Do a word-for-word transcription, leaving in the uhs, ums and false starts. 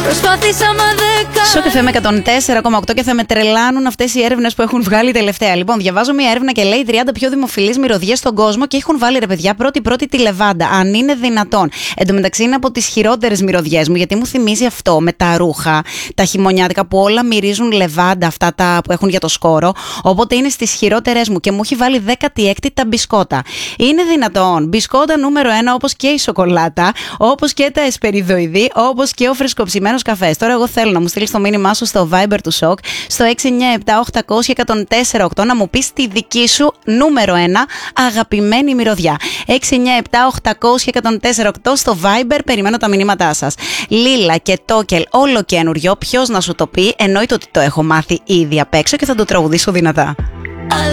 Προσπάθησα μα δεν Σοκ εφ εμ εκατόν τέσσερα κόμμα οκτώ και θα με τρελάνουν αυτές οι έρευνες που έχουν βγάλει τελευταία. Λοιπόν, διαβάζω μια έρευνα και λέει τριάντα πιο δημοφιλείς μυρωδιές στον κόσμο και έχουν βάλει ρε παιδιά πρώτη-πρώτη τη λεβάντα. Αν είναι δυνατόν. Εν τω μεταξύ είναι από τις χειρότερες μυρωδιές μου, γιατί μου θυμίζει αυτό με τα ρούχα, τα χειμωνιάτικα που όλα μυρίζουν λεβάντα, αυτά τα που έχουν για το σκόρο. Οπότε είναι στις χειρότερες μου και μου έχει βάλει δέκατη έκτη τα μπισκότα. Είναι δυνατόν. Μπισκότα νούμερο ένα, όπως και η σοκολάτα, όπως και τα εσπεριδοειδή, όπως και ο φρεσκοψημένος καφές. Τώρα, εγώ θέλω να μου στείλεις το μήνυμά σου στο Viber του Σοκ, στο έξι εννιά επτά οκτώ μηδέν μηδέν ένα μηδέν τέσσερα οκτώ, να μου πεις τη δική σου νούμερο ένα αγαπημένη μυρωδιά. έξι εννιά επτά οκτώ μηδέν μηδέν ένα μηδέν τέσσερα οκτώ στο Viber, περιμένω τα μηνύματά σας. Λίλα και Τόκελ, όλο καινούριο, ποιος να σου το πει, εννοείται ότι το έχω μάθει ήδη απ' έξω και θα το τραγουδήσω δυνατά.